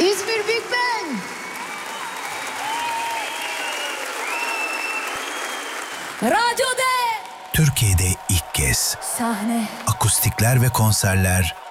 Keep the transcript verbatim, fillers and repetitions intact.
İzmir Big Band. Radyo'da. Türkiye'de ilk kez Sahne. akustikler ve konserler